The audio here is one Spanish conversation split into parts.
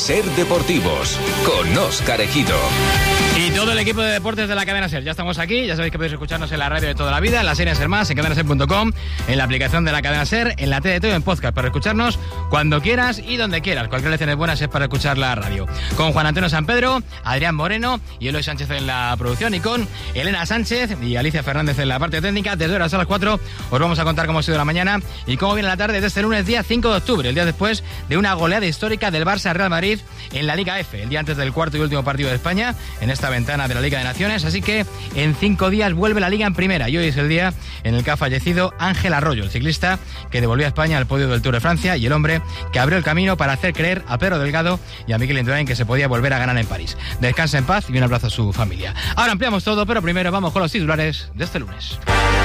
Ser Deportivos con Óscar Ejido. Y todo el equipo de deportes de la cadena SER. Ya estamos aquí, ya sabéis que podéis escucharnos en la radio de toda la vida, en la serie SER Más, en cadenaser.com, en la aplicación de la cadena SER, en la TDT o en podcast, para escucharnos cuando quieras y donde quieras. Cualquier lección es buena es para escuchar la radio. Con Juan Antonio San Pedro, Adrián Moreno y Eloy Sánchez en la producción, y con Elena Sánchez y Alicia Fernández en la parte técnica. Desde horas a las 4 os vamos a contar cómo ha sido la mañana y cómo viene la tarde de este lunes, día 5 de octubre, el día después de una goleada histórica del Barça Real Madrid en la Liga F, el día antes del cuarto y último partido de España en esta ventana de la Liga de Naciones. Así que en 5 días vuelve la Liga en primera, y hoy es el día en el que ha fallecido Ángel Arroyo, el ciclista que devolvió a España al podio del Tour de Francia y el hombre que abrió el camino para hacer creer a Pedro Delgado y a Mikel Indurain que se podía volver a ganar en París. Descansa en paz y un abrazo a su familia. Ahora ampliamos todo, pero primero vamos con los titulares de este lunes.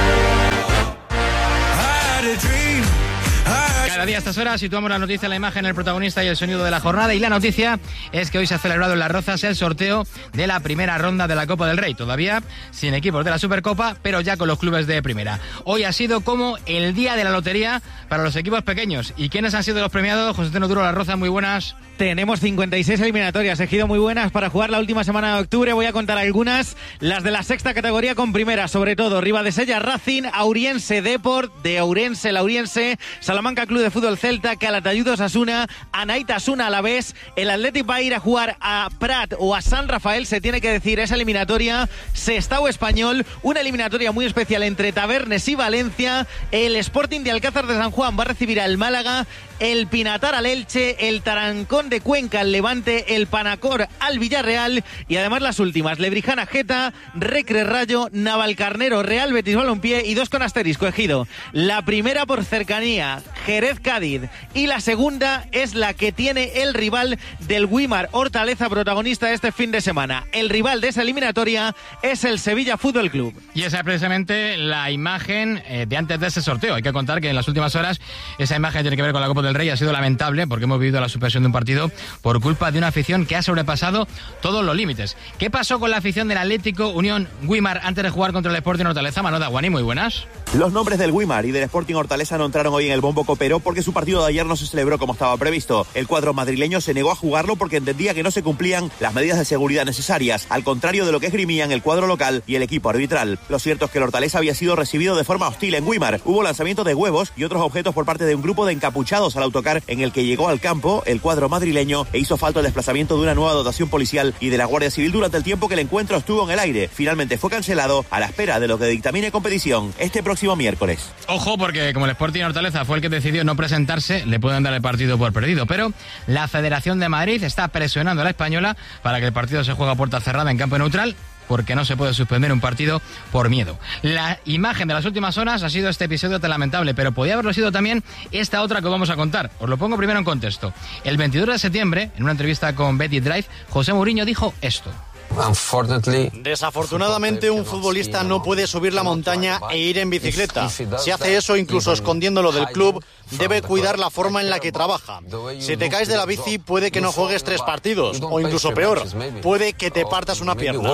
Cada día a estas horas situamos la noticia, la imagen, el protagonista y el sonido de la jornada, y la noticia es que hoy se ha celebrado en Las Rozas el sorteo de la primera ronda de la Copa del Rey, todavía sin equipos de la Supercopa, pero ya con los clubes de primera. Hoy ha sido como el día de la lotería para los equipos pequeños. ¿Y quiénes han sido los premiados? José Antonio Duro, Las Rozas, muy buenas. Tenemos 56 eliminatorias, Ejido, muy buenas para jugar la última semana de octubre. Voy a contar algunas, las de la sexta categoría con primera, sobre todo Ribadesella Racing, Auriense Deport, de Ourense Lauriense, Salamanca Club de Fútbol Celta, Calatayud Osasuna, Anaita Asuna Alavés. El Athletic va a ir a jugar a Prat o a San Rafael, se tiene que decir, esa eliminatoria. Sestao Español, una eliminatoria muy especial entre Tabernes y Valencia. El Sporting de Alcázar de San Juan va a recibir al Málaga, el Pinatar al Elche, el Tarancón de Cuenca al Levante, el Panacor al Villarreal, y además las últimas, Lebrijana Geta, Recre Rayo, Navalcarnero Real Betis Balompié, y dos con asterisco, Ejido. La primera por cercanía, Jerez Cádiz, y la segunda es la que tiene el rival del Guimar Hortaleza, protagonista de este fin de semana. El rival de esa eliminatoria es el Sevilla Fútbol Club. Y esa es precisamente la imagen de antes de ese sorteo. Hay que contar que en las últimas horas esa imagen tiene que ver con la Copa del Rey, ha sido lamentable porque hemos vivido la suspensión de un partido por culpa de una afición que ha sobrepasado todos los límites. ¿Qué pasó con la afición del Atlético Unión Guimar antes de jugar contra el Sporting Hortaleza? Manoda Guani, muy buenas. Los nombres del Guimar y del Sporting Hortaleza no entraron hoy en el bombo copero porque su partido de ayer no se celebró como estaba previsto. El cuadro madrileño se negó a jugarlo porque entendía que no se cumplían las medidas de seguridad necesarias, al contrario de lo que esgrimían el cuadro local y el equipo arbitral. Lo cierto es que el Hortaleza había sido recibido de forma hostil en Guimar. Hubo lanzamiento de huevos y otros objetos por parte de un grupo de encapuchados al autocar en el que llegó al campo el cuadro madrileño e hizo falta el desplazamiento de una nueva dotación policial y de la Guardia Civil durante el tiempo que el encuentro estuvo en el aire. Finalmente fue cancelado a la espera de lo que dictamine competición este próximo miércoles. Ojo, porque como el Sporting Hortaleza fue el que decidió no presentarse, le pueden dar el partido por perdido, pero la Federación de Madrid está presionando a la Española para que el partido se juegue a puerta cerrada en campo neutral, porque no se puede suspender un partido por miedo. La imagen de las últimas horas ha sido este episodio tan lamentable, pero podía haberlo sido también esta otra que vamos a contar. Os lo pongo primero en contexto. El 22 de septiembre, en una entrevista con Betty Drive, José Mourinho dijo esto. Desafortunadamente, un futbolista no puede subir la montaña e ir en bicicleta. Si hace eso, incluso escondiéndolo del club, debe cuidar la forma en la que trabaja. Si te caes de la bici, puede que no juegues 3 partidos, o incluso peor, puede que te partas una pierna.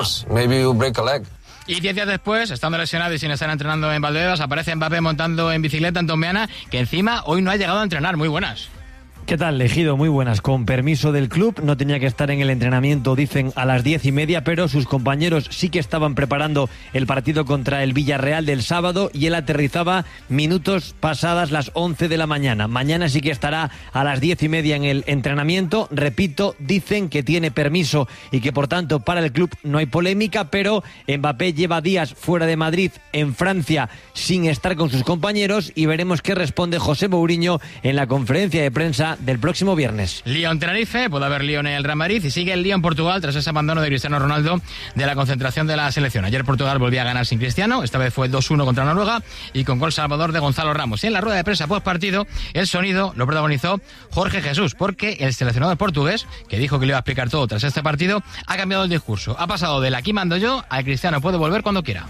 Y 10 días después, estando lesionado y sin estar entrenando en Valdebebas, aparece Mbappé montando en bicicleta en Tombeana, que encima hoy no ha llegado a entrenar. Muy buenas. ¿Qué tal, Ejido? Muy buenas. Con permiso del club, no tenía que estar en el entrenamiento, dicen, a las 10:30, pero sus compañeros sí que estaban preparando el partido contra el Villarreal del sábado y él aterrizaba minutos pasadas las 11 de la mañana. Mañana sí que estará a las 10:30 en el entrenamiento. Repito, dicen que tiene permiso y que por tanto para el club no hay polémica, pero Mbappé lleva días fuera de Madrid, en Francia, sin estar con sus compañeros, y veremos qué responde José Mourinho en la conferencia de prensa del próximo viernes. Lyon-Tenerife, puede haber Lyon en el Real Madrid, y sigue el Lyon-Portugal tras ese abandono de Cristiano Ronaldo de la concentración de la selección. Ayer Portugal volvía a ganar sin Cristiano, esta vez fue 2-1 contra Noruega y con gol salvador de Gonzalo Ramos. Y en la rueda de prensa post partido, el sonido lo protagonizó Jorge Jesús, porque el seleccionador portugués, que dijo que le iba a explicar todo tras este partido, ha cambiado el discurso. Ha pasado del aquí mando yo al Cristiano puede volver cuando quiera.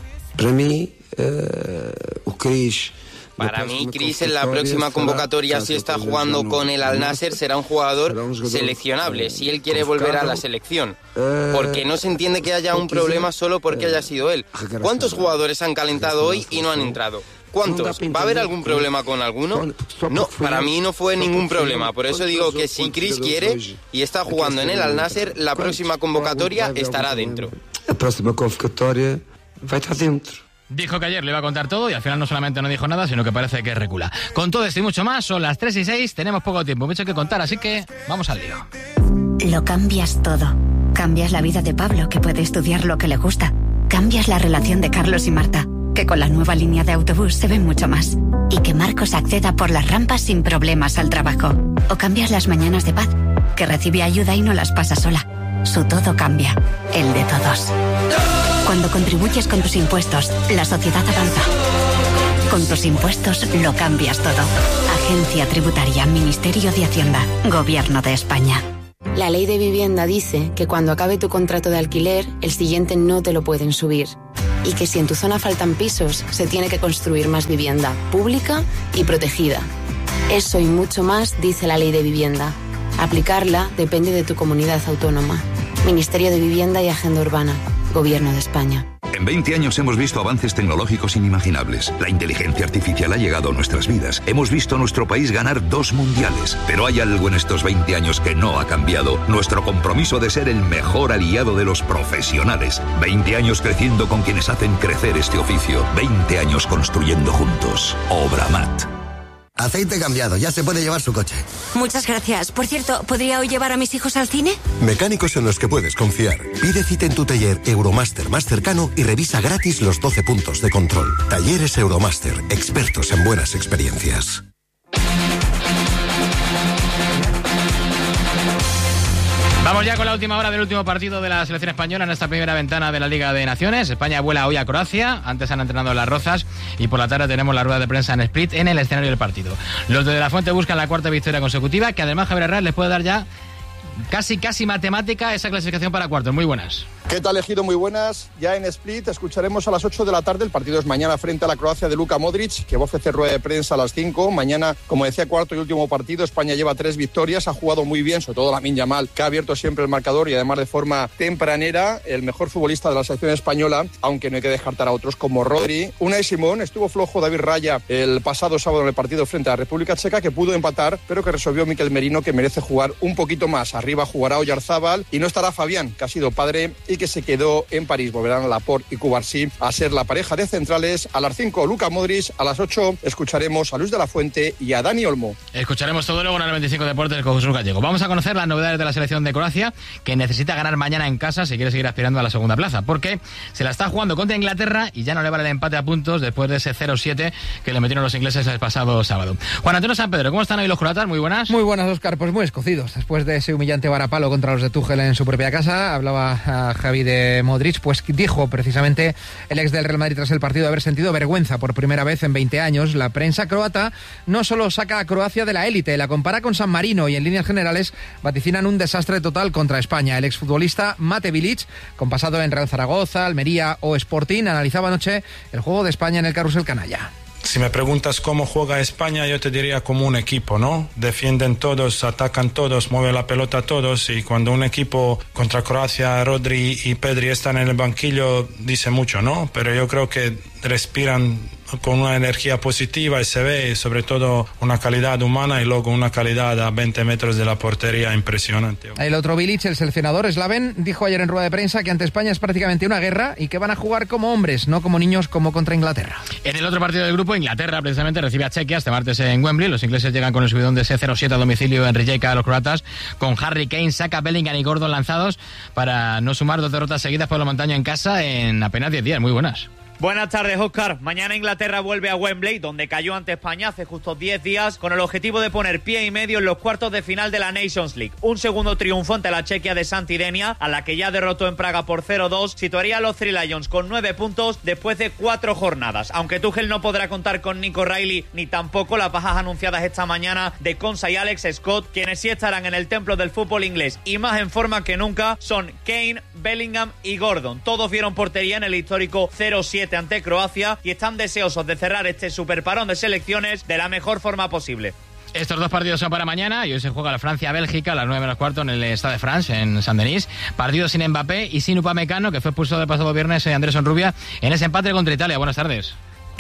Para mí, Chris, en la próxima convocatoria, si está jugando con el Al-Nassr, será un jugador seleccionable, si él quiere volver a la selección. Porque no se entiende que haya un problema solo porque haya sido él. ¿Cuántos jugadores han calentado hoy y no han entrado? ¿Cuántos? ¿Va a haber algún problema con alguno? No, para mí no fue ningún problema. Por eso digo que si Chris quiere y está jugando en el Al-Nassr, la próxima convocatoria estará dentro. La próxima convocatoria va a estar dentro. Dijo que ayer le iba a contar todo y al final no solamente no dijo nada, sino que parece que recula. Con todo esto y mucho más, son las 3:06, tenemos poco tiempo, mucho que contar, así que vamos al lío. Lo cambias todo. Cambias la vida de Pablo, que puede estudiar lo que le gusta. Cambias la relación de Carlos y Marta, que con la nueva línea de autobús se ven mucho más. Y que Marcos acceda por las rampas sin problemas al trabajo. O cambias las mañanas de Paz, que recibe ayuda y no las pasa sola. Su todo cambia, el de todos. Cuando contribuyes con tus impuestos, la sociedad avanza. Con tus impuestos lo cambias todo. Agencia Tributaria, Ministerio de Hacienda, Gobierno de España. La ley de vivienda dice que cuando acabe tu contrato de alquiler, el siguiente no te lo pueden subir. Y que si en tu zona faltan pisos, se tiene que construir más vivienda, pública y protegida. Eso y mucho más dice la ley de vivienda. Aplicarla depende de tu comunidad autónoma. Ministerio de Vivienda y Agenda Urbana, Gobierno de España. En 20 años hemos visto avances tecnológicos inimaginables. La inteligencia artificial ha llegado a nuestras vidas. Hemos visto a nuestro país ganar 2 mundiales. Pero hay algo en estos 20 años que no ha cambiado. Nuestro compromiso de ser el mejor aliado de los profesionales. 20 años creciendo con quienes hacen crecer este oficio. 20 años construyendo juntos. Obramat. Aceite cambiado, ya se puede llevar su coche. Muchas gracias. Por cierto, ¿podría hoy llevar a mis hijos al cine? Mecánicos en los que puedes confiar. Pide cita en tu taller Euromaster más cercano y revisa gratis los 12 puntos de control. Talleres Euromaster, expertos en buenas experiencias. Vamos ya con la última hora del último partido de la selección española en esta primera ventana de la Liga de Naciones. España vuela hoy a Croacia, antes han entrenado en Las Rozas y por la tarde tenemos la rueda de prensa en Split en el escenario del partido. Los de La Fuente buscan la 4ª victoria consecutiva, que además Javier Herrera les puede dar ya casi matemática esa clasificación para cuartos. Muy buenas. ¿Qué tal, Ejido? Muy buenas. Ya en Split escucharemos a las 8 de la tarde. El partido es mañana frente a la Croacia de Luka Modric, que va a ofrecer rueda de prensa a las 5. Mañana, como decía, cuarto y último partido. España lleva 3 victorias, ha jugado muy bien, sobre todo Lamine Yamal, que ha abierto siempre el marcador y además de forma tempranera, el mejor futbolista de la selección española, aunque no hay que descartar a otros como Rodri. Unai Simón, estuvo flojo David Raya el pasado sábado en el partido frente a la República Checa, que pudo empatar, pero que resolvió Mikel Merino, que merece jugar un poquito más. Arriba jugará Oyarzábal y no estará Fabián, que ha sido padre y que se quedó en París. Volverán a Laporte y Cubarsí a ser la pareja de centrales. A las 5 Luka Modric, a las 8 escucharemos a Luis de la Fuente y a Dani Olmo. Escucharemos todo luego en el 25 Deportes con Jesús Gallego. Vamos a conocer las novedades de la selección de Croacia, que necesita ganar mañana en casa si quiere seguir aspirando a la segunda plaza, porque se la está jugando contra Inglaterra y ya no le vale el empate a puntos después de ese 0-7 que le metieron los ingleses el pasado sábado. Juan Antonio San Pedro, ¿cómo están hoy los croatas? Muy buenas. Muy buenas, Óscar. Pues muy escocidos. Después de ese humillante varapalo contra los de Tuchel en su propia casa, hablaba a Javi de Modric, pues dijo precisamente el ex del Real Madrid tras el partido de haber sentido vergüenza por primera vez en 20 años. La prensa croata no solo saca a Croacia de la élite, la compara con San Marino y en líneas generales vaticinan un desastre total contra España. El exfutbolista Mate Bilic, con pasado en Real Zaragoza, Almería o Sporting, analizaba anoche el juego de España en el carrusel canalla. Si me preguntas cómo juega España, yo te diría como un equipo, ¿no? Defienden todos, atacan todos, mueven la pelota todos, y cuando un equipo contra Croacia, Rodri y Pedri están en el banquillo, dice mucho, ¿no? Pero yo creo que respiran con una energía positiva y se ve sobre todo una calidad humana y luego una calidad a 20 metros de la portería impresionante. El otro Bilic, el seleccionador Slaven, dijo ayer en rueda de prensa que ante España es prácticamente una guerra y que van a jugar como hombres, no como niños como contra Inglaterra. En el otro partido del grupo, Inglaterra precisamente recibe a Chequia este martes en Wembley. Los ingleses llegan con el subidón de ese 0-7 a domicilio en Rijeka a los croatas, con Harry Kane, Saka, Bellingham y Gordon lanzados para no sumar 2 derrotas seguidas por los montaños en casa en apenas 10 días. Muy buenas. Buenas tardes, Óscar. Mañana Inglaterra vuelve a Wembley, donde cayó ante España hace justo 10 días, con el objetivo de poner pie y medio en los cuartos de final de la Nations League. Un segundo triunfo ante la Chequia de Santidenia, a la que ya derrotó en Praga por 0-2, situaría a los Three Lions con 9 puntos después de 4 jornadas. Aunque Tuchel no podrá contar con Nico Riley ni tampoco las bajas anunciadas esta mañana de Konsa y Alex Scott, quienes sí estarán en el templo del fútbol inglés y más en forma que nunca son Kane, Bellingham y Gordon. Todos vieron portería en el histórico 0-7 ante Croacia y están deseosos de cerrar este superparón de selecciones de la mejor forma posible. Estos 2 partidos son para mañana y hoy se juega la Francia-Bélgica a las 9:15 en el Stade de France, en Saint-Denis. Partido sin Mbappé y sin Upamecano, que fue expulsado el pasado viernes Andrés Onrubia en ese empate contra Italia. Buenas tardes.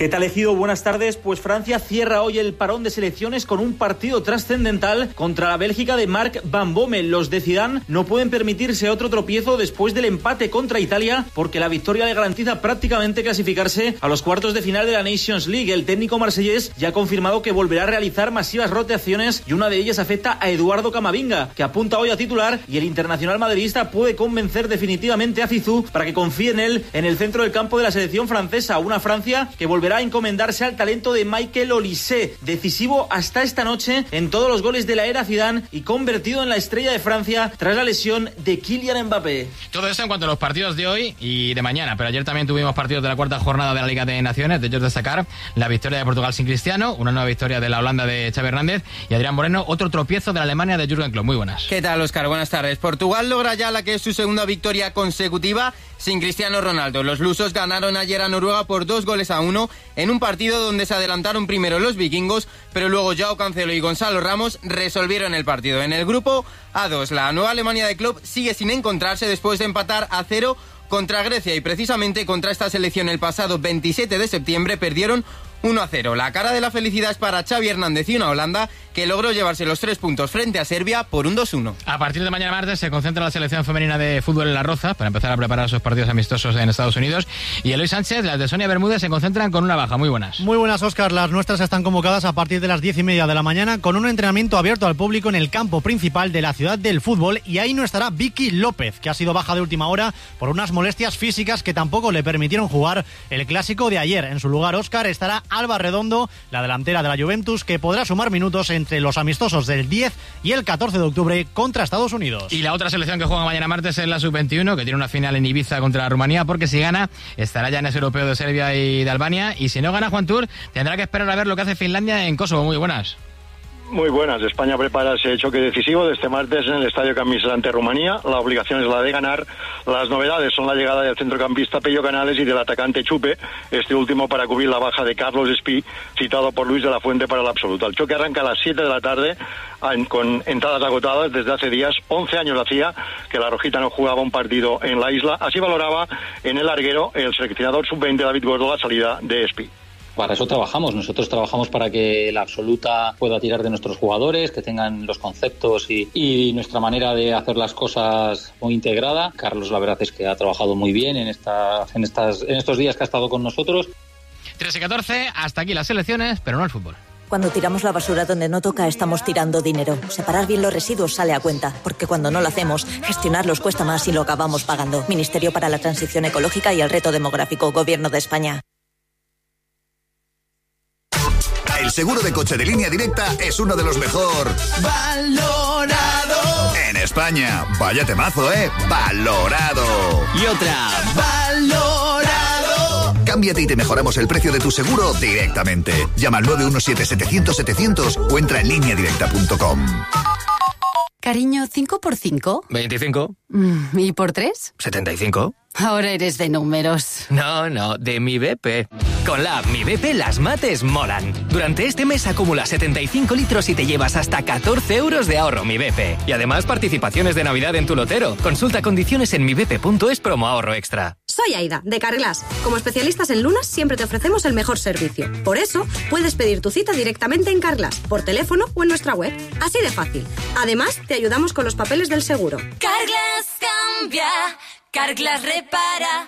¿Qué tal, Ejido? Buenas tardes. Pues Francia cierra hoy el parón de selecciones con un partido trascendental contra la Bélgica de Marc Van Bommel. Los de Zidane no pueden permitirse otro tropiezo después del empate contra Italia, porque la victoria le garantiza prácticamente clasificarse a los cuartos de final de la Nations League. El técnico marsellés ya ha confirmado que volverá a realizar masivas rotaciones y una de ellas afecta a Eduardo Camavinga, que apunta hoy a titular, y el internacional madridista puede convencer definitivamente a Zizou para que confíe en él en el centro del campo de la selección francesa. Una Francia que volverá a encomendarse al talento de Michael Olise, decisivo hasta esta noche en todos los goles de la era Zidane y convertido en la estrella de Francia tras la lesión de Kylian Mbappé. Todo eso en cuanto a los partidos de hoy y de mañana, pero ayer también tuvimos partidos de la cuarta jornada de la Liga de Naciones. De ellos destacar la victoria de Portugal sin Cristiano, una nueva victoria de la Holanda de Xavi Hernández, y Adrián Moreno, otro tropiezo de la Alemania de Jürgen Klopp. Muy buenas. ¿Qué tal, Óscar? Buenas tardes. Portugal logra ya la que es su segunda victoria consecutiva sin Cristiano Ronaldo. Los lusos ganaron ayer a Noruega por 2-1 en un partido donde se adelantaron primero los vikingos, pero luego Joao Cancelo y Gonzalo Ramos resolvieron el partido. En el grupo A2, la nueva Alemania de Klopp sigue sin encontrarse después de empatar a 0 contra Grecia, y precisamente contra esta selección el pasado 27 de septiembre perdieron 1-0. La cara de la felicidad es para Xavi Hernández y una Holanda que logró llevarse los 3 puntos frente a Serbia por un 2-1. A partir de mañana martes se concentra la selección femenina de fútbol en La Roza para empezar a preparar sus partidos amistosos en Estados Unidos, y Eloy Sánchez, las de Sonia Bermúdez, se concentran con una baja. Muy buenas. Muy buenas, Óscar. Las nuestras están convocadas a partir de las 10:30 de la mañana con un entrenamiento abierto al público en el campo principal de la ciudad del fútbol, y ahí no estará Vicky López, que ha sido baja de última hora por unas molestias físicas que tampoco le permitieron jugar el clásico de ayer. En su lugar, Óscar, estará Alba Redondo, la delantera de la Juventus, que podrá sumar minutos entre los amistosos del 10 y el 14 de octubre contra Estados Unidos. Y la otra selección que juega mañana martes es la Sub-21, que tiene una final en Ibiza contra Rumanía, porque si gana estará ya en ese europeo de Serbia y de Albania, y si no gana Juan Tour tendrá que esperar a ver lo que hace Finlandia en Kosovo. Muy buenas. Muy buenas. España prepara ese choque decisivo de este martes en el Estadio Camp Nou ante Rumanía. La obligación es la de ganar. Las novedades son la llegada del centrocampista Pello Canales y del atacante Chupe, este último para cubrir la baja de Carlos Espí, citado por Luis de la Fuente para la absoluta. El choque arranca a las 7 de la tarde con entradas agotadas desde hace días. 11 años hacía que la Rojita no jugaba un partido en la isla. Así valoraba en el larguero el seleccionador sub-20 David Gordo la salida de Espí. Para eso trabajamos. Nosotros trabajamos para que la absoluta pueda tirar de nuestros jugadores, que tengan los conceptos y nuestra manera de hacer las cosas muy integrada. Carlos, la verdad es que ha trabajado muy bien en estos días que ha estado con nosotros. 3:14, hasta aquí las selecciones, pero no el fútbol. Cuando tiramos la basura donde no toca, estamos tirando dinero. Separar bien los residuos sale a cuenta, porque cuando no lo hacemos, gestionarlos cuesta más y lo acabamos pagando. Ministerio para la Transición Ecológica y el Reto Demográfico, Gobierno de España. El seguro de coche de Línea Directa es uno de los mejor valorado en España. Vaya temazo, valorado. Y otra, valorado. Cámbiate y te mejoramos el precio de tu seguro directamente. Llama al 917-700-700 o entra en lineadirecta.com. Cariño, ¿5 por 5? 25. ¿Y por 3? 75. Ahora eres de números. No, de Mi BP. Con la app Mi BP las mates molan. Durante este mes acumula 75 litros y te llevas hasta 14 euros de ahorro Mi BP. Y además participaciones de Navidad en tu lotero. Consulta condiciones en mibp.es promo ahorro extra. Soy Aida, de Carglass. Como especialistas en lunas siempre te ofrecemos el mejor servicio. Por eso, puedes pedir tu cita directamente en Carglass, por teléfono o en nuestra web. Así de fácil. Además, te ayudamos con los papeles del seguro. Carglass cambia, Carglass repara.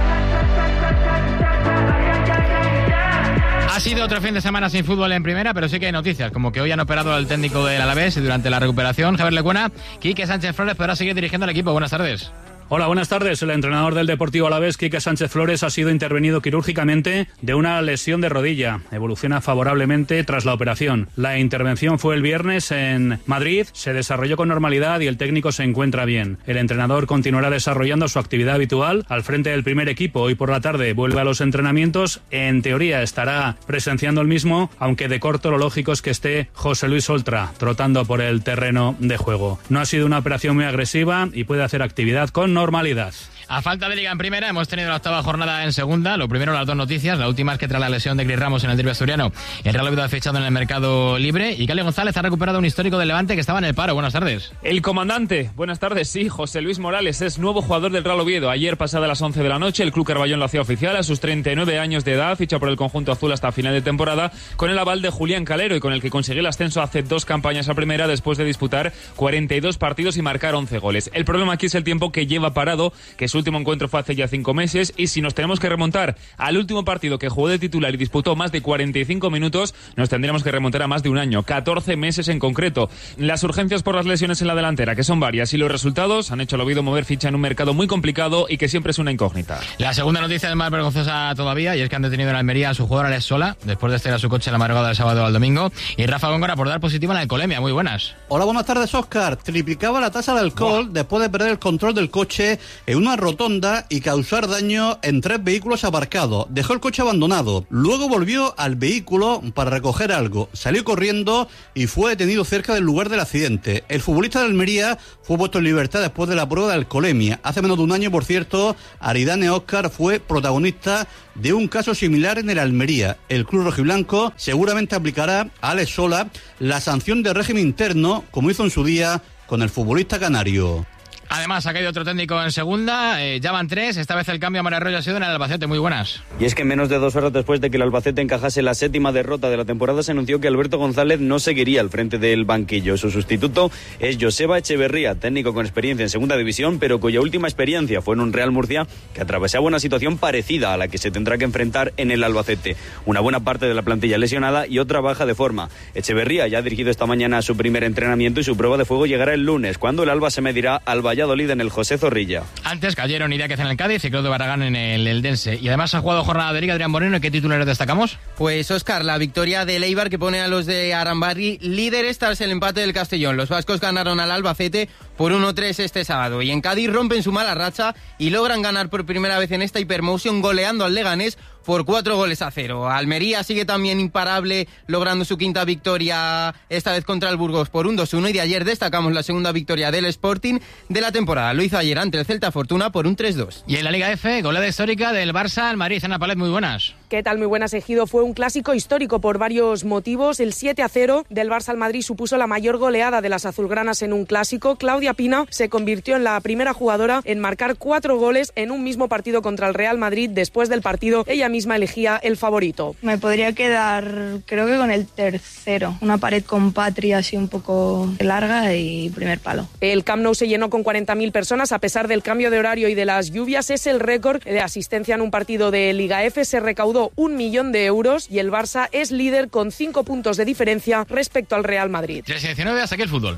Ha sido otro fin de semana sin fútbol en primera, pero sí que hay noticias, como que hoy han operado al técnico del Alavés y durante la recuperación, Javier Lecuona, Quique Sánchez Flores podrá seguir dirigiendo al equipo. Buenas tardes. Hola, buenas tardes. El entrenador del Deportivo Alavés, Quique Sánchez Flores, ha sido intervenido quirúrgicamente de una lesión de rodilla. Evoluciona favorablemente tras la operación. La intervención fue el viernes en Madrid, se desarrolló con normalidad y el técnico se encuentra bien. El entrenador continuará desarrollando su actividad habitual al frente del primer equipo. Hoy por la tarde vuelve a los entrenamientos. En teoría estará presenciando el mismo, aunque de corto lo lógico es que esté José Luis Oltra trotando por el terreno de juego. No ha sido una operación muy agresiva y puede hacer actividad con normalidad. A falta de Liga en Primera, hemos tenido la octava jornada en Segunda. Lo primero, las dos noticias. La última es que tras la lesión de Cris Ramos en el derbi asturiano, el Real Oviedo ha fichado en el mercado libre y Cali González ha recuperado un histórico de Levante que estaba en el paro. Buenas tardes. El comandante. Buenas tardes, sí. José Luis Morales es nuevo jugador del Real Oviedo. Ayer, pasada las 11 de la noche, el Club Carballón lo hacía oficial. A sus 39 años de edad, ficha por el conjunto azul hasta final de temporada, con el aval de Julián Calero y con el que consiguió el ascenso hace 2 campañas a Primera después de disputar 42 partidos y marcar 11 goles. El problema aquí es el tiempo que lleva parado, que su último encuentro fue hace ya 5 meses, y si nos tenemos que remontar al último partido que jugó de titular y disputó más de 45 minutos, nos tendríamos que remontar a más de un año, 14 meses en concreto. Las urgencias por las lesiones en la delantera, que son varias, y los resultados han hecho al Oviedo mover ficha en un mercado muy complicado y que siempre es una incógnita. La segunda noticia es más vergonzosa todavía, y es que han detenido en Almería a su jugador Alex Sola, después de estar a su coche la madrugada del sábado al domingo, y Rafa Góngora por dar positivo en la alcoholemia. Muy buenas. Hola, buenas tardes, Óscar. Triplicaba la tasa de alcohol después de perder el control del coche en una rotonda y causar daño en 3 vehículos aparcados. Dejó el coche abandonado. Luego volvió al vehículo para recoger algo. Salió corriendo y fue detenido cerca del lugar del accidente. El futbolista de Almería fue puesto en libertad después de la prueba de alcoholemia. Hace menos de un año, por cierto, Aridane Óscar fue protagonista de un caso similar en el Almería. El club rojiblanco seguramente aplicará a Alex Sola la sanción de régimen interno, como hizo en su día con el futbolista canario. Además, ha caído otro técnico en segunda, ya van 3, esta vez el cambio a María Arroyo ha sido en el Albacete. Muy buenas. Y es que menos de 2 horas después de que el Albacete encajase la 7ª derrota de la temporada, se anunció que Alberto González no seguiría al frente del banquillo. Su sustituto es Joseba Echeverría, técnico con experiencia en segunda división, pero cuya última experiencia fue en un Real Murcia que atravesaba una situación parecida a la que se tendrá que enfrentar en el Albacete. Una buena parte de la plantilla lesionada y otra baja de forma. Echeverría ya ha dirigido esta mañana su primer entrenamiento y su prueba de fuego llegará el lunes, cuando el Alba se medirá al Valladolid en el José Zorrilla. Antes cayeron Idiáquez en el Cádiz y Claudio Barragán en el Eldense. Y además ha jugado jornada de Liga Adrián Moreno. ¿Y qué titulares destacamos? Pues Óscar, la victoria del Eibar que pone a los de Arambarri líderes tras el empate del Castellón. Los vascos ganaron al Albacete por 1-3 este sábado. Y en Cádiz rompen su mala racha y logran ganar por primera vez en esta Hypermotion goleando al Leganés por 4-0. Almería sigue también imparable, logrando su 5ª victoria, esta vez contra el Burgos por un 2-1, y de ayer destacamos la 2ª victoria del Sporting de la temporada. Lo hizo ayer ante el Celta Fortuna por un 3-2. Y en la Liga F, goleada histórica del Barça al Madrid. Ana Palet, muy buenas. ¿Qué tal? Muy buenas, Ejido. Fue un clásico histórico por varios motivos. El 7-0 del Barça al Madrid supuso la mayor goleada de las azulgranas en un clásico. Claudia Pina se convirtió en la primera jugadora en marcar 4 goles en un mismo partido contra el Real Madrid. Después del partido, ella misma elegía el favorito. Me podría quedar, creo que con el tercero. Una pared con Patria así un poco larga y primer palo. El Camp Nou se llenó con 40.000 personas a pesar del cambio de horario y de las lluvias. Es el récord de asistencia en un partido de Liga F. Se recaudó 1 millón de euros y el Barça es líder con 5 puntos de diferencia respecto al Real Madrid. 3-19, hasta aquí el fútbol.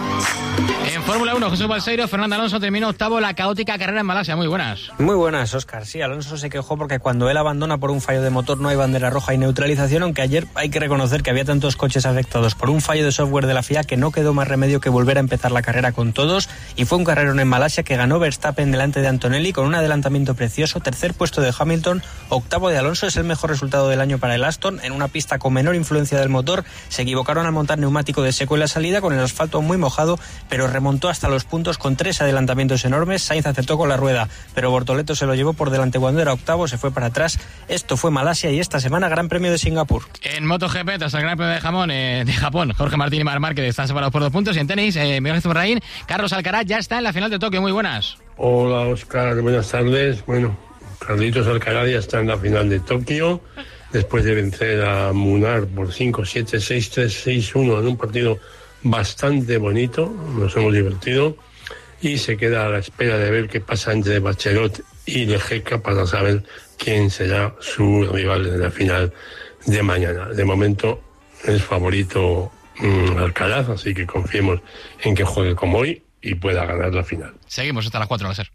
En Fórmula 1, Jesús Balseiro, Fernando Alonso terminó octavo la caótica carrera en Malasia. Muy buenas. Muy buenas, Óscar. Sí, Alonso se quejó porque cuando él abandona por un fallo de motor no hay bandera roja y neutralización, aunque ayer hay que reconocer que había tantos coches afectados por un fallo de software de la FIA que no quedó más remedio que volver a empezar la carrera con todos, y fue un carrerón en Malasia que ganó Verstappen delante de Antonelli con un adelantamiento precioso, 3er puesto de Hamilton, 8º de Alonso. Es el mejor resultado del año para el Aston, en una pista con menor influencia del motor. Se equivocaron al montar neumático de seco en la salida con el asfalto muy mojado, pero remontó hasta los puntos con 3 adelantamientos enormes. Sainz acertó con la rueda, pero Bortoleto se lo llevó por delante cuando era octavo, se fue para atrás. Esto fue Malasia y esta semana Gran Premio de Singapur. En MotoGP, tras el Gran Premio de Japón, Jorge Martín y Marc Márquez están separados por 2 puntos. Y en tenis, Miguel Jesús Raín, Carlos Alcaraz ya está en la final de Tokio. Muy buenas. Hola, Óscar, buenas tardes. Bueno, Carlitos Alcaraz ya está en la final de Tokio después de vencer a Munar por 5-7, 6-3, 6-1 en un partido bastante bonito. Nos hemos divertido y se queda a la espera de ver qué pasa entre Bachelot y Lejeca para saber quién será su rival en la final de mañana. De momento es favorito Alcaraz, así que confiemos en que juegue como hoy y pueda ganar la final. Seguimos hasta las 4 a ser.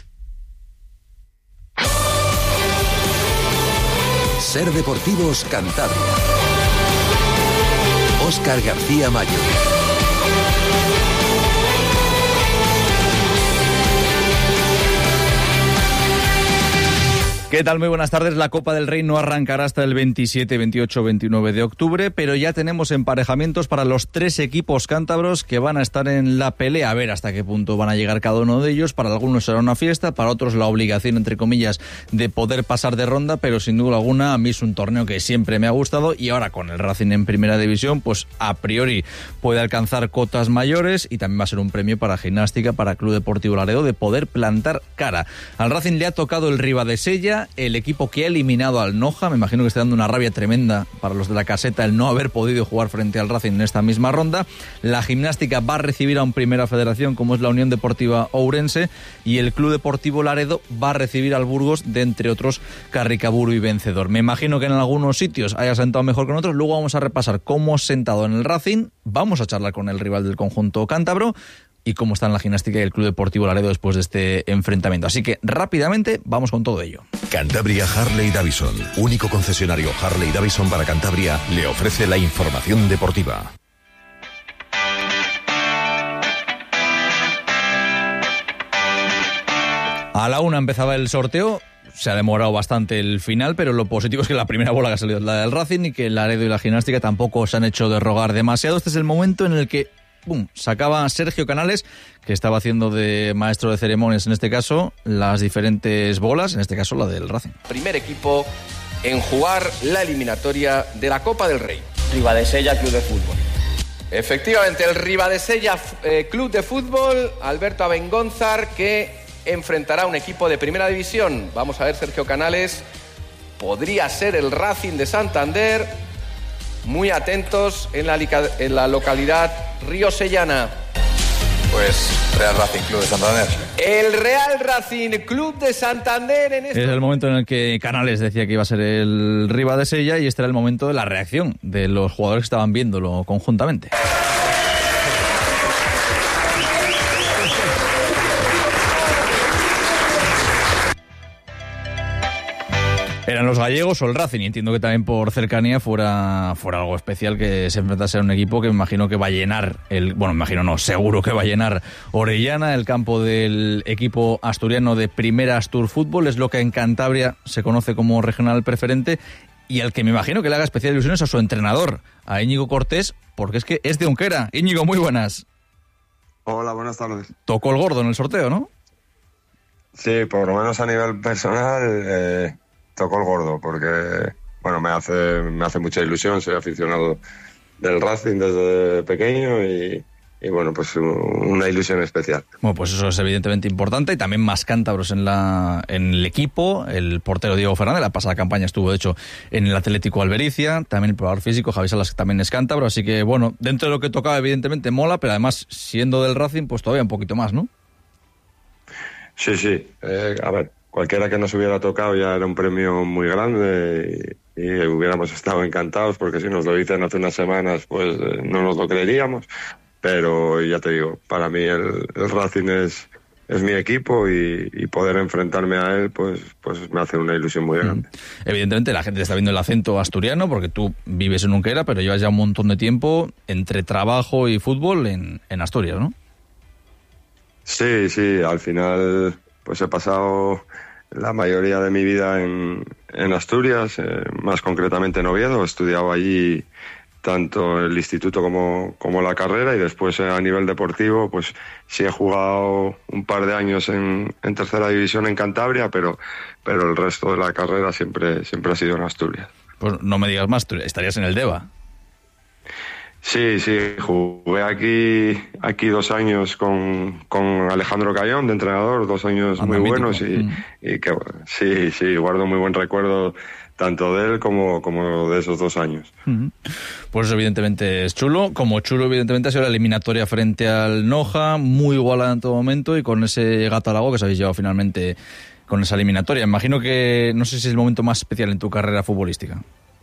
Ser Deportivos Cantabria. Óscar García Mayo. ¿Qué tal? Muy buenas tardes. La Copa del Rey no arrancará hasta el 27, 28, 29 de octubre, pero ya tenemos emparejamientos para los 3 equipos cántabros que van a estar en la pelea. A ver hasta qué punto van a llegar cada uno de ellos. Para algunos será una fiesta, para otros la obligación, entre comillas, de poder pasar de ronda, pero sin duda alguna a mí es un torneo que siempre me ha gustado, y ahora con el Racing en primera división, pues a priori puede alcanzar cotas mayores, y también va a ser un premio para Gimnástica, para Club Deportivo Laredo, de poder plantar cara. Al Racing le ha tocado el Ribadesella, el equipo que ha eliminado al Noja. Me imagino que está dando una rabia tremenda para los de la caseta el no haber podido jugar frente al Racing en esta misma ronda. La Gimnástica va a recibir a un Primera Federación como es la Unión Deportiva Ourense, y el Club Deportivo Laredo va a recibir al Burgos, de entre otros Carricaburu y Vencedor. Me imagino que en algunos sitios haya sentado mejor que en otros. Luego vamos a repasar cómo ha sentado en el Racing, vamos a charlar con el rival del conjunto cántabro y cómo está en la Gimnástica y el Club Deportivo Laredo después de este enfrentamiento. Así que rápidamente vamos con todo ello. Cantabria Harley Davidson, único concesionario Harley Davidson para Cantabria, le ofrece la información deportiva. A la 1 empezaba el sorteo. Se ha demorado bastante el final, pero lo positivo es que la primera bola que ha salido es la del Racing, y que el Laredo y la Gimnástica tampoco se han hecho de rogar demasiado. Este es el momento en el que sacaba Sergio Canales, que estaba haciendo de maestro de ceremonias en este caso, las diferentes bolas, en este caso la del Racing. Primer equipo en jugar la eliminatoria de la Copa del Rey. Ribadesella Club de Fútbol. Efectivamente, el Ribadesella Club de Fútbol, Alberto Abengonzar, que enfrentará a un equipo de primera división. Vamos a ver, Sergio Canales, podría ser el Racing de Santander. Muy atentos en la localidad riosellana. Pues Real Racing Club de Santander. El Real Racing Club de Santander en este... Es el momento en el que Canales decía que iba a ser el Ribadesella, y este era el momento de la reacción de los jugadores que estaban viéndolo conjuntamente. Eran los gallegos o el Racing, y entiendo que también por cercanía fuera algo especial que se enfrentase a un equipo que me imagino que va a llenar seguro que va a llenar Orellana, el campo del equipo asturiano de Primera Astur Fútbol. Es lo que en Cantabria se conoce como regional preferente, y al que me imagino que le haga especial ilusiones a su entrenador, a Íñigo Cortés, porque es que es de Unquera. Íñigo, muy buenas. Hola, buenas tardes. Tocó el gordo en el sorteo, ¿no? Sí, por lo menos a nivel personal tocó el gordo, porque bueno, me hace mucha ilusión. Soy aficionado del Racing desde pequeño y bueno, pues una ilusión especial. Bueno, pues eso es evidentemente importante, y también más cántabros en el equipo. El portero Diego Fernández, la pasada campaña estuvo de hecho en el Atlético Albericia, también el probador físico Javi Salas, que también es cántabro, así que bueno, dentro de lo que tocaba evidentemente mola, pero además siendo del Racing pues todavía un poquito más, ¿no? Sí, a ver, cualquiera que nos hubiera tocado ya era un premio muy grande y hubiéramos estado encantados, porque si nos lo dicen hace unas semanas pues no nos lo creeríamos, pero ya te digo, para mí el Racing es mi equipo, y poder enfrentarme a él pues me hace una ilusión muy grande. Evidentemente la gente está viendo el acento asturiano porque tú vives en Unquera, pero llevas ya un montón de tiempo entre trabajo y fútbol en Asturias, ¿no? Sí, al final pues he pasado la mayoría de mi vida en Asturias, más concretamente en Oviedo. He estudiado allí tanto el instituto como la carrera, y después a nivel deportivo pues sí he jugado un par de años en tercera división en Cantabria, pero el resto de la carrera siempre ha sido en Asturias. Pues no me digas más, estarías en el Deva. Sí, jugué aquí 2 años con Alejandro Cayón de entrenador, 2 años muy buenos, y que sí, guardo muy buen recuerdo tanto de él como de esos 2 años. Pues eso evidentemente es chulo. Como chulo evidentemente ha sido la eliminatoria frente al Noja, muy igualada en todo momento, y con ese gato al agua que se habéis llevado finalmente con esa eliminatoria. Imagino que no sé si es el momento más especial en tu carrera futbolística.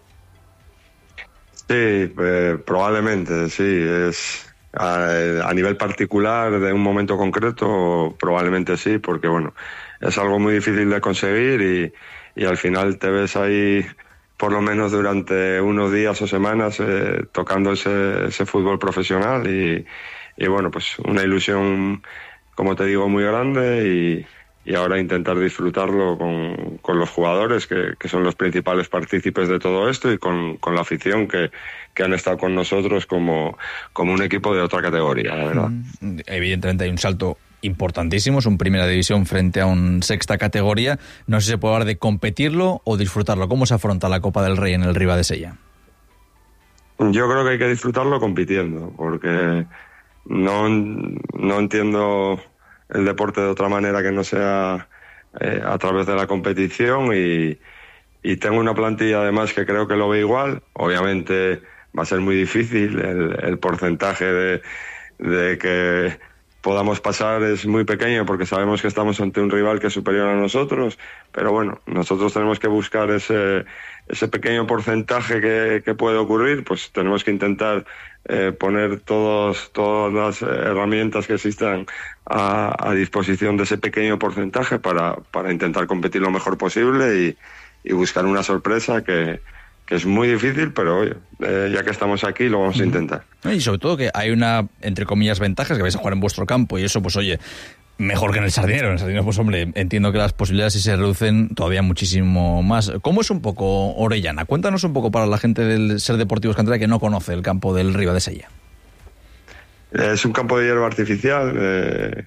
Sí, probablemente, sí. Es a nivel particular de un momento concreto, probablemente sí, porque bueno, es algo muy difícil de conseguir, y al final te ves ahí por lo menos durante unos días o semanas tocando ese fútbol profesional, y bueno, pues una ilusión, como te digo, muy grande, ahora intentar disfrutarlo con los jugadores que son los principales partícipes de todo esto, y con la afición que han estado con nosotros como un equipo de otra categoría, la verdad. Evidentemente hay un salto importantísimo, es un primera división frente a un sexta categoría. No sé si se puede hablar de competirlo o disfrutarlo. ¿Cómo se afronta la Copa del Rey en el Ribadesella? Yo creo que hay que disfrutarlo compitiendo, porque no entiendo el deporte de otra manera que no sea a través de la competición, y tengo una plantilla además que creo que lo ve igual. Obviamente va a ser muy difícil, el porcentaje de que podamos pasar es muy pequeño, porque sabemos que estamos ante un rival que es superior a nosotros, pero bueno, nosotros tenemos que buscar ese pequeño porcentaje que puede ocurrir. Pues tenemos que intentar poner todas las herramientas que existan a disposición de ese pequeño porcentaje para intentar competir lo mejor posible y buscar una sorpresa que es muy difícil, pero oye, ya que estamos aquí lo vamos a intentar. Y sobre todo que hay una, entre comillas, ventajas, que vais a jugar en vuestro campo, y eso, pues oye, mejor que en el Sardinero. En el Sardinero, pues hombre, entiendo que las posibilidades sí se reducen todavía muchísimo más. ¿Cómo es un poco Orellana? Cuéntanos un poco para la gente del Ser Deportivos Cantera que no conoce el campo del Ribadesella. Es un campo de hierba artificial,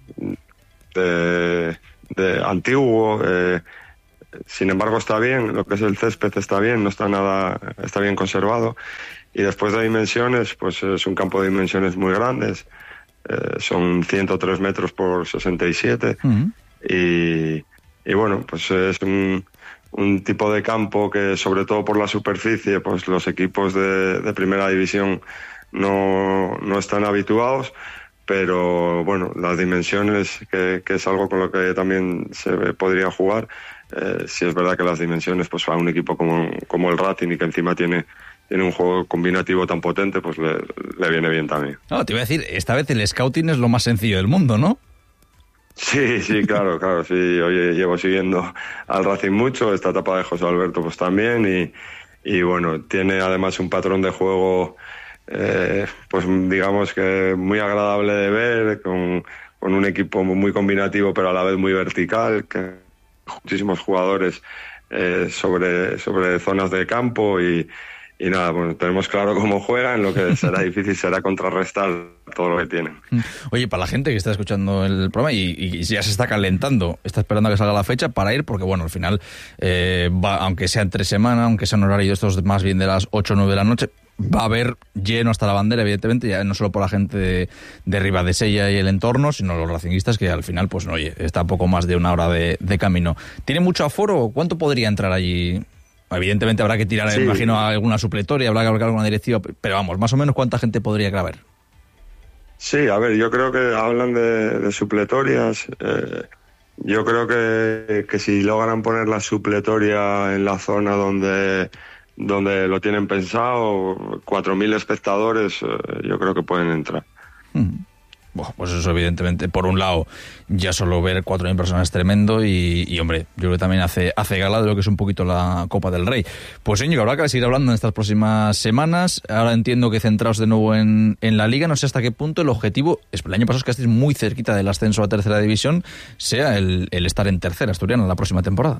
de antiguo, sin embargo está bien, lo que es el césped está bien, está bien conservado, y después de dimensiones, pues es un campo de dimensiones muy grandes, son 103 metros por 67, y bueno, pues es un tipo de campo que, sobre todo por la superficie, pues los equipos de primera división no están habituados, pero bueno, las dimensiones, que es algo con lo que también se podría jugar. Si es verdad que las dimensiones, pues a un equipo como el Racing, y que encima tiene un juego combinativo tan potente, pues le viene bien también. No, te iba a decir, esta vez el scouting es lo más sencillo del mundo, ¿no? Sí, claro, sí. Oye, llevo siguiendo al Racing mucho, esta etapa de José Alberto pues también, y bueno, tiene además un patrón de juego pues digamos que muy agradable de ver, con un equipo muy combinativo pero a la vez muy vertical, que muchísimos jugadores sobre zonas de campo, y nada, bueno, tenemos claro cómo juegan, lo que será difícil será contrarrestar todo lo que tienen. Oye, para la gente que está escuchando el programa y ya se está calentando, está esperando a que salga la fecha para ir, porque bueno, al final aunque sea entre semana, aunque sea un horario de estos más bien de las 8 o 9 de la noche, va a haber lleno hasta la bandera, evidentemente, ya no solo por la gente de Ribadesella y el entorno, sino los racinguistas, que al final, pues oye, está a poco más de una hora de camino. ¿Tiene mucho aforo? ¿Cuánto podría entrar allí? Evidentemente habrá que tirar, me imagino, alguna supletoria, habrá que hablar alguna directiva, pero vamos, más o menos ¿cuánta gente podría caber? Sí, a ver, yo creo que hablan de supletorias. Yo creo que si logran poner la supletoria en la zona donde lo tienen pensado, 4.000 espectadores, yo creo que pueden entrar. Bueno, pues eso evidentemente, por un lado, ya solo ver 4.000 personas es tremendo, y hombre, yo creo que también hace gala de lo que es un poquito la Copa del Rey. Pues Íñigo, habrá que seguir hablando en estas próximas semanas. Ahora entiendo que centraos de nuevo en la Liga. No sé hasta qué punto el objetivo, el año pasado es que estéis muy cerquita del ascenso a tercera división, sea el estar en tercera asturiana la próxima temporada.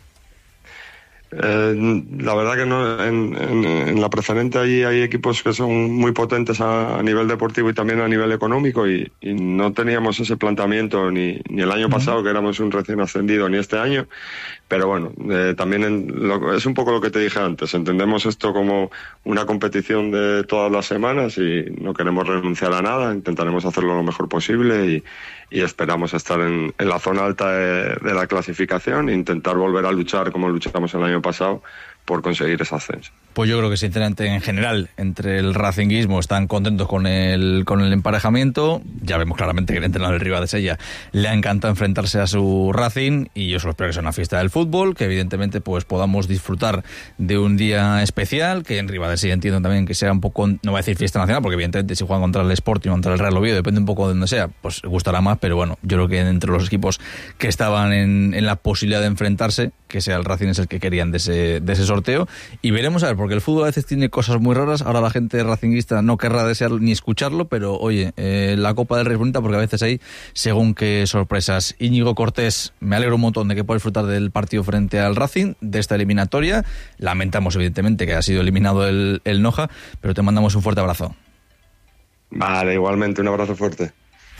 La verdad que no, en la preferente allí hay equipos que son muy potentes a nivel deportivo y también a nivel económico, y no teníamos ese planteamiento ni el año pasado, que éramos un recién ascendido, ni este año. Pero bueno, también es un poco lo que te dije antes, entendemos esto como una competición de todas las semanas y no queremos renunciar a nada, intentaremos hacerlo lo mejor posible y esperamos estar en la zona alta de la clasificación e intentar volver a luchar como luchamos el año pasado por conseguir ese ascenso. Pues yo creo que sinceramente en general entre el racinguismo están contentos con el emparejamiento. Ya vemos claramente que el entrenador del Ribadesella le ha encantado enfrentarse a su Racing, y yo solo espero que sea una fiesta del fútbol, que evidentemente pues podamos disfrutar de un día especial, que en Ribadesella entiendo también que sea un poco, no voy a decir fiesta nacional, porque evidentemente si juegan contra el Sporting o contra el Real Oviedo, depende un poco de donde sea, pues gustará más, pero bueno, yo creo que entre los equipos que estaban en la posibilidad de enfrentarse, que sea el Racing es el que querían de ese sorteo y veremos a ver, porque el fútbol a veces tiene cosas muy raras. Ahora la gente racinguista no querrá desear ni escucharlo, pero oye, la Copa del Rey es bonita porque a veces hay según qué sorpresas. Íñigo Cortés, me alegro un montón de que pueda disfrutar del partido frente al Racing, de esta eliminatoria. Lamentamos evidentemente que ha sido eliminado el Noja, pero te mandamos un fuerte abrazo. Vale, igualmente, un abrazo fuerte.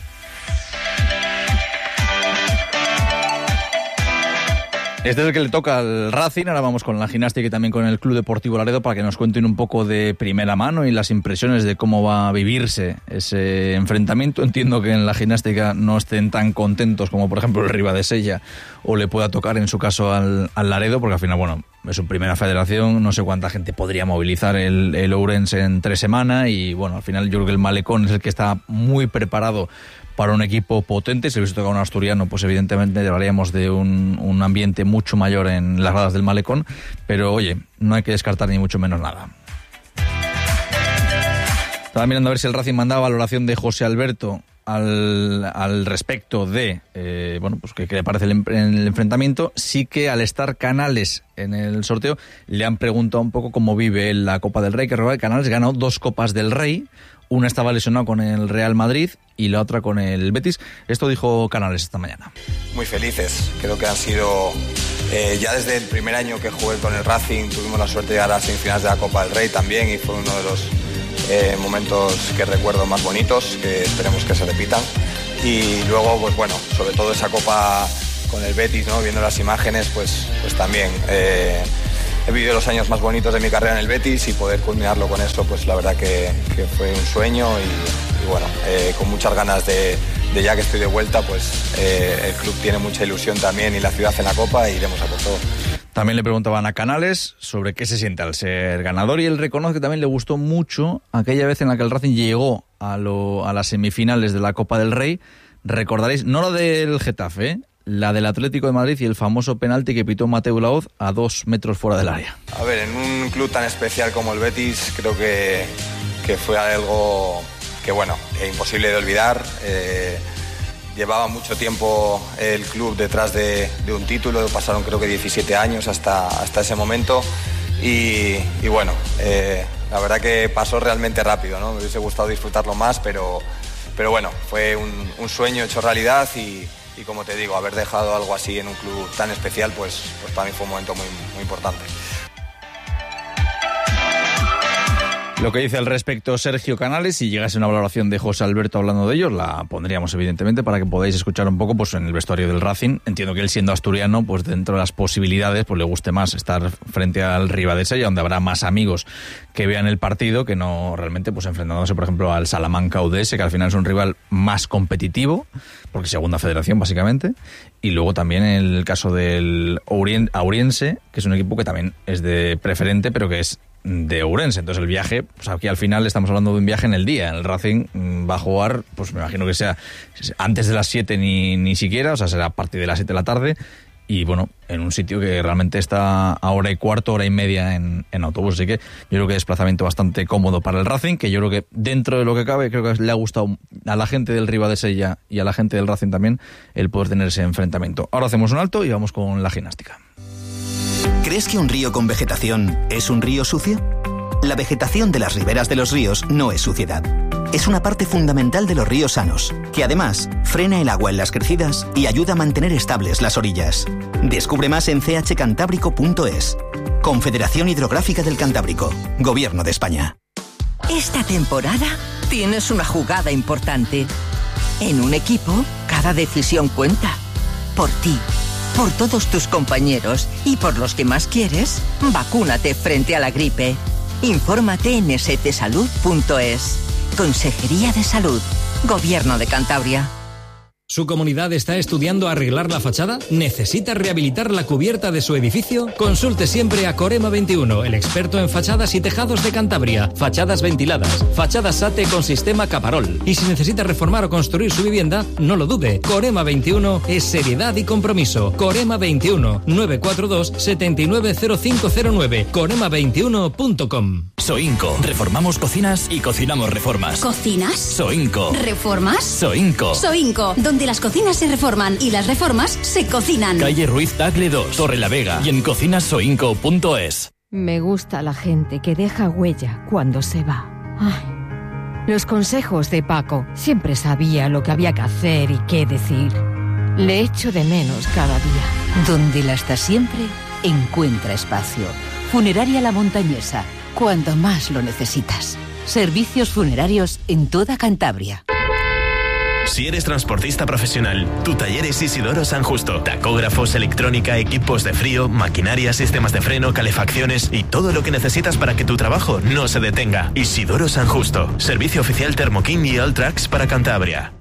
Este es el que le toca al Racing. Ahora vamos con la gimnástica y también con el Club Deportivo Laredo para que nos cuenten un poco de primera mano y las impresiones de cómo va a vivirse ese enfrentamiento. Entiendo que en la gimnástica no estén tan contentos como por ejemplo el Ribadesella o le pueda tocar en su caso al Laredo, porque al final, bueno, es su primera federación, no sé cuánta gente podría movilizar el Ourense en 3 semanas y bueno, al final yo creo que el Malecón es el que está muy preparado para un equipo potente. Si hubiese tocado un asturiano, pues evidentemente hablaríamos de un ambiente mucho mayor en las gradas del Malecón, pero oye, no hay que descartar ni mucho menos nada. Estaba mirando a ver si el Racing mandaba valoración de José Alberto al respecto de bueno, pues que le parece el enfrentamiento. Sí que al estar Canales en el sorteo le han preguntado un poco cómo vive la Copa del Rey, que Canales ganó 2 Copas del Rey. Una estaba lesionado con el Real Madrid y la otra con el Betis. Esto dijo Canales esta mañana. Muy felices, creo que han sido, ya desde el primer año que jugué con el Racing, tuvimos la suerte de llegar a las semifinales de la Copa del Rey también y fue uno de los momentos que recuerdo más bonitos, que esperemos que se repitan. Y luego, pues bueno, sobre todo esa Copa con el Betis, ¿no? Viendo las imágenes, pues también... He vivido los años más bonitos de mi carrera en el Betis y poder culminarlo con eso, pues la verdad que fue un sueño y bueno, con muchas ganas de ya que estoy de vuelta, pues el club tiene mucha ilusión también y la ciudad en la Copa y iremos a por todo. También le preguntaban a Canales sobre qué se siente al ser ganador y él reconoce que también le gustó mucho aquella vez en la que el Racing llegó a las semifinales de la Copa del Rey. Recordaréis, no lo del Getafe, la del Atlético de Madrid y el famoso penalti que pitó Mateu Laoz a 2 metros fuera del área. A ver, en un club tan especial como el Betis, creo que fue algo que, bueno, imposible de olvidar. Llevaba mucho tiempo el club detrás de un título, pasaron creo que 17 años hasta ese momento y bueno, la verdad que pasó realmente rápido, ¿no? Me hubiese gustado disfrutarlo más, pero bueno, fue un sueño hecho realidad y como te digo, haber dejado algo así en un club tan especial, pues para mí fue un momento muy, muy importante. Lo que dice al respecto Sergio Canales, si llegase una valoración de José Alberto hablando de ellos, la pondríamos evidentemente para que podáis escuchar un poco pues en el vestuario del Racing. Entiendo que él siendo asturiano, pues dentro de las posibilidades, pues le guste más estar frente al Ribadesella, donde habrá más amigos que vean el partido, que no realmente pues enfrentándose, por ejemplo, al Salamanca UDS, que al final es un rival más competitivo, porque es segunda federación básicamente, y luego también el caso del Ourense, que es un equipo que también es de preferente, pero que es de Ourense. Entonces el viaje, pues aquí al final estamos hablando de un viaje en el día. El Racing va a jugar, pues me imagino que sea antes de las 7 ni siquiera, o sea, será a partir de las 7 de la tarde. Y bueno, en un sitio que realmente está a hora y cuarto, hora y media en autobús. Así que yo creo que desplazamiento bastante cómodo para el Racing, que yo creo que dentro de lo que cabe, creo que le ha gustado a la gente del Ribadesella y a la gente del Racing también el poder tener ese enfrentamiento. Ahora hacemos un alto y vamos con la gimnástica. ¿Crees que un río con vegetación es un río sucio? La vegetación de las riberas de los ríos no es suciedad. Es una parte fundamental de los ríos sanos, que además frena el agua en las crecidas y ayuda a mantener estables las orillas. Descubre más en chcantábrico.es. Confederación Hidrográfica del Cantábrico, Gobierno de España. Esta temporada tienes una jugada importante. En un equipo, cada decisión cuenta. Por ti, por todos tus compañeros y por los que más quieres, vacúnate frente a la gripe. Infórmate en stsalud.es. Consejería de Salud, Gobierno de Cantabria. ¿Su comunidad está estudiando arreglar la fachada? ¿Necesita rehabilitar la cubierta de su edificio? Consulte siempre a Corema 21, el experto en fachadas y tejados de Cantabria. Fachadas ventiladas, fachadas SATE con sistema Caparol. Y si necesita reformar o construir su vivienda, no lo dude. Corema 21 es seriedad y compromiso. Corema 21, 942 790509. Corema21.com. Soinco. Reformamos cocinas y cocinamos reformas. ¿Cocinas? Soinco. ¿Reformas? Soinco. Soinco, donde las cocinas se reforman y las reformas se cocinan. Calle Ruiz Tagle 2, Torre la Vega y en cocinasoinco.es. Me gusta la gente que deja huella cuando se va. Ay, los consejos de Paco. Siempre sabía lo que había que hacer y qué decir. Le echo de menos cada día. Donde la está siempre, encuentra espacio. Funeraria La Montañesa, cuando más lo necesitas. Servicios funerarios en toda Cantabria. Si eres transportista profesional, tu taller es Isidoro San Justo. Tacógrafos, electrónica, equipos de frío, maquinaria, sistemas de freno, calefacciones y todo lo que necesitas para que tu trabajo no se detenga. Isidoro San Justo. Servicio oficial Thermo King y Alltrax para Cantabria.